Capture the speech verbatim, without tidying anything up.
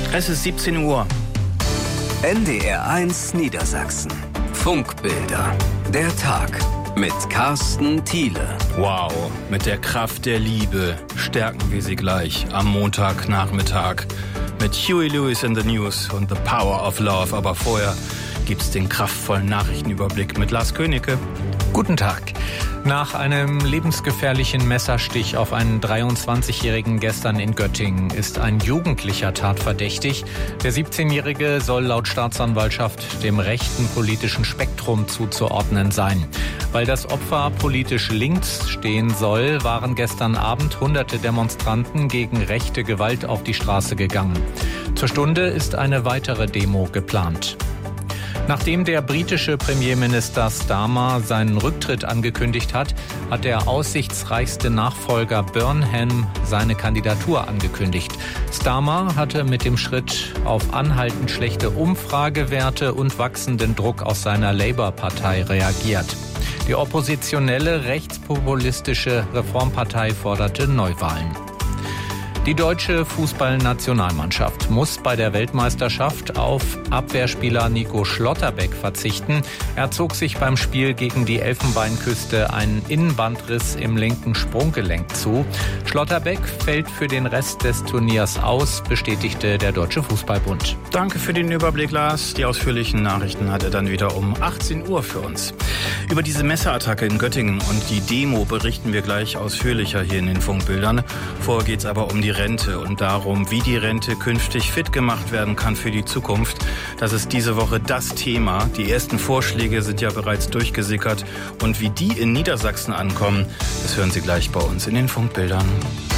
Es ist siebzehn Uhr. N D R eins Niedersachsen. Funkbilder. Der Tag mit Carsten Thiele. Wow, mit der Kraft der Liebe stärken wir sie gleich am Montagnachmittag mit Huey Lewis in the News und The Power of Love. Aber vorher gibt's den kraftvollen Nachrichtenüberblick mit Lars Königke. Guten Tag. Nach einem lebensgefährlichen Messerstich auf einen dreiundzwanzigjährigen gestern in Göttingen ist ein Jugendlicher tatverdächtig. Der siebzehnjährige soll laut Staatsanwaltschaft dem rechten politischen Spektrum zuzuordnen sein. Weil das Opfer politisch links stehen soll, waren gestern Abend hunderte Demonstranten gegen rechte Gewalt auf die Straße gegangen. Zur Stunde ist eine weitere Demo geplant. Nachdem der britische Premierminister Starmer seinen Rücktritt angekündigt hat, hat der aussichtsreichste Nachfolger Burnham seine Kandidatur angekündigt. Starmer hatte mit dem Schritt auf anhaltend schlechte Umfragewerte und wachsenden Druck aus seiner Labour-Partei reagiert. Die oppositionelle rechtspopulistische Reformpartei forderte Neuwahlen. Die deutsche Fußballnationalmannschaft muss bei der Weltmeisterschaft auf Abwehrspieler Nico Schlotterbeck verzichten. Er zog sich beim Spiel gegen die Elfenbeinküste einen Innenbandriss im linken Sprunggelenk zu. Schlotterbeck fällt für den Rest des Turniers aus, bestätigte der Deutsche Fußballbund. Danke für den Überblick, Lars. Die ausführlichen Nachrichten hat er dann wieder um achtzehn Uhr für uns. Über diese Messerattacke in Göttingen und die Demo berichten wir gleich ausführlicher hier in den Funkbildern. Vorher geht's aber um die Rente und darum, wie die Rente künftig fit gemacht werden kann für die Zukunft. Das ist diese Woche das Thema. Die ersten Vorschläge sind ja bereits durchgesickert und wie die in Niedersachsen ankommen, das hören Sie gleich bei uns in den Funkbildern.